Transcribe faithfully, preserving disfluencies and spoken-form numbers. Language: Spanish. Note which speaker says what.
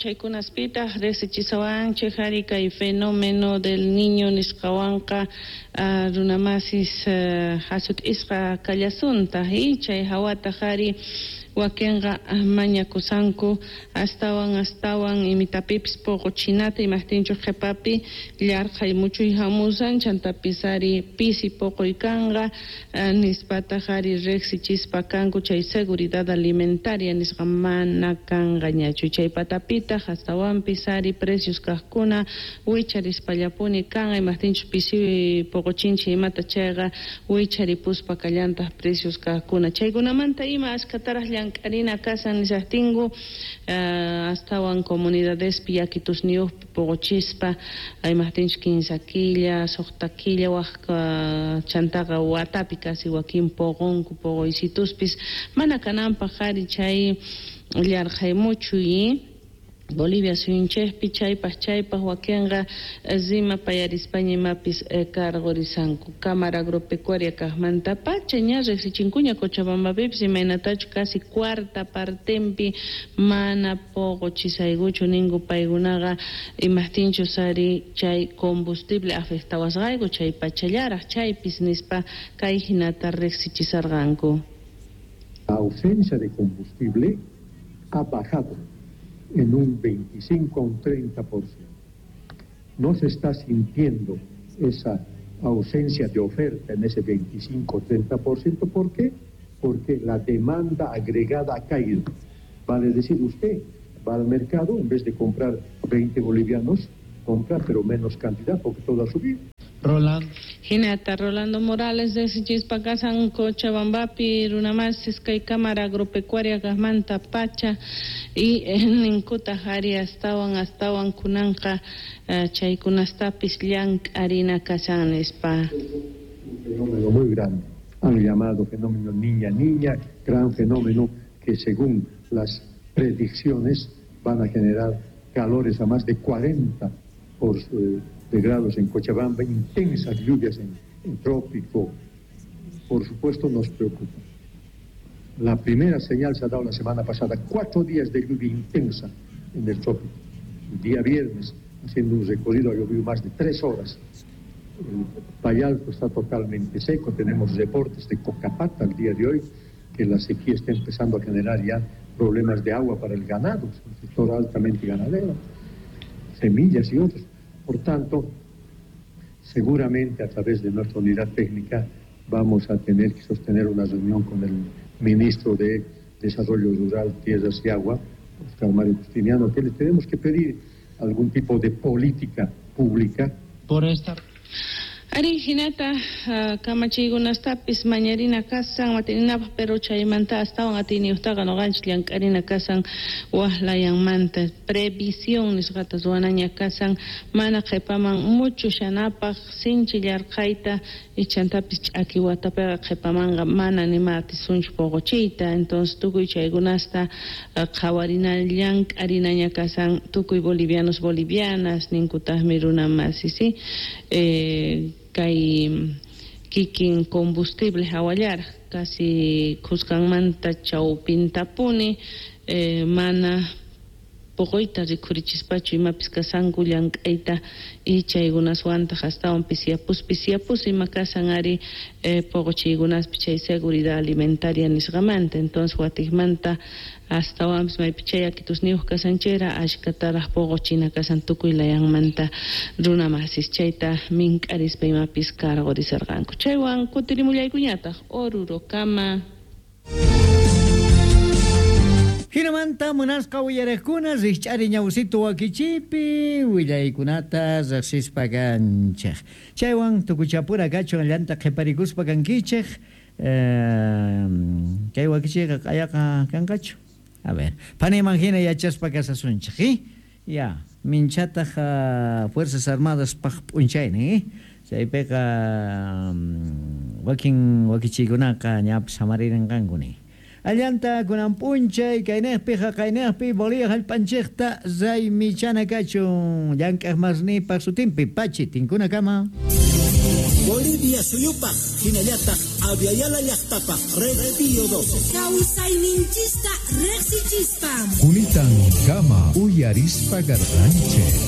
Speaker 1: chaykunaspita resichisawan chejarika y fenómeno del niño nisqawanqa uh, runamasis uh, hasut isqa kallasunta y chay hawata qhari wakinqa mañakusanku astawan astawan imitapipis poqochinata imahtinchu qhipapi llarqay muchuy hamusan chantapisari pisi poqoykanqa uh, nispata qhari riqsichispa kanku chay seguridad alimentaria nisqa mana kanqa ñachu chay patapita astawan pisari precios kaqkuna wicharispallapuni kanqa imahtinchu pisi poqochinchi imata chayqa wicharipuspa kallantaq precios kaqkuna chaykunamanta ima ashkataraq Karina Kasan Nisahtingu uh, astawan comunidadespi yakitusniuqpi poqochispa imahtinchu quince quilla, soqta quilla waqqa chantaqa watapi kasi wakin poqonku poqoysituspis mana kananpaq qhari chay llarqaymuchuy Bolivia suyunchejpi chaypaq chaypaq wakinqa zima payarispaña imapis eh, cargorisanku Cámara Agropecuaria kaqmanta pacha ña riqsichinkuña Cochabambapipis imaynatachu casi cuarta partempi mana poqochisaykuchu ninku paykunaqa imahtinchu sari chay combustible afectawasqayku chay pachallaraq chaypis nispa kay hinata riqsichisarqanku.
Speaker 2: La ausencia de combustible ha bajado en un veinticinco a un treinta por ciento. No se está sintiendo esa ausencia de oferta en ese veinticinco a treinta por ciento. ¿Por qué? Porque la demanda agregada ha caído. Vale decir, usted va al mercado, en vez de comprar veinte bolivianos, compra pero menos cantidad porque todo ha subido.
Speaker 3: Roland.
Speaker 1: Hinata Rolando Morales de Sichispacasan Cochabambapi, Runamas, Sky Cámara Agropecuaria Gasmanta Pacha y en Incuta Jari estaban estaban Kunanka Chaikunastapis Llank Harina Casanespa.
Speaker 2: Un fenómeno muy grande. Han llamado fenómeno niña niña, gran fenómeno que según las predicciones van a generar calores a más de cuarenta por eh, de grados en Cochabamba, intensas lluvias en el trópico, por supuesto nos preocupa. La primera señal se ha dado la semana pasada, cuatro días de lluvia intensa en el trópico. El día viernes, haciendo un recorrido, ha llovido más de tres horas. El Payalto está totalmente seco, tenemos reportes de Cocapata al día de hoy, que la sequía está empezando a generar ya problemas de agua para el ganado, es un sector altamente ganadero, semillas y otros. Por tanto, seguramente a través de nuestra unidad técnica vamos a tener que sostener una reunión con el ministro de Desarrollo Rural, Tierras y Agua, Oscar Mario Justiniano, que le tenemos que pedir algún tipo de política pública.
Speaker 3: Por esta...
Speaker 1: Ari hinata uh, kamachiykunastapis mañarina kasan matininapas pero chaymanta astawan atini ustaqa noqanchik llanq'arina kasan waqlayanmanta previsión nisqata ruwanaña kasan mana qhipaman mucho shanapaq sinchi llarqayta ichantapis ch'aki watapiqa qhipamanqa mana nimati sunchu poqochiyta entonces tukuy chaykunasta uh, qhawarina llanq'arinaña kasan tukuy bolivianos bolivianas ninkutaqmi runamasi sí eh kay kikin combustible hawallar casi kuskanmanta chawpintapuni eh, mana poqoyta rikurichispachu imapis kasanku llank'ayta y chaykunaswanta hastawan pisiapus pisiapus ima kasan ari eh, poqochiykunaspi chay seguridad alimentaria nisqamanta entonces watikmanta astawan maypi chay yakitusniuq kasanchera ashkataraq poqochina kasan tukuy layanmanta runamasis chayta mink'arispa imapis karqorisarqanku chaywan kutirimullaykuñataq Oruro kama.
Speaker 4: Hinamanta munasqa willareqkuna riqch'ari ñawsitu wakichipi willaykunata riqsispa kanchik chaywan tukuchapura kachun llanta qhiparikuspa kankichik eh, kay wakichiqa qayaqa kanqachu a ver paniman hina yachaspa kasasunchik ¿eh? Ya minchataq uh, Fuerzas Armadas paq p'unchaynin ¿eh? Chaypiqa um, wakin wakichikunaqa ñapis hamaririnqankuni Allanta kunan punchay kaynaqpi haqaynaqpi Bolivia hallp'anchikta raymichana kachun llank'aq masnipaq sutinpi pachi tinkuna kama
Speaker 3: Bolivia suyupak, hinallata aviala llaqtapak, Repío doce.
Speaker 5: Kawsayninchista reqsichispam.
Speaker 6: Kunitan kama uyarispa garranche.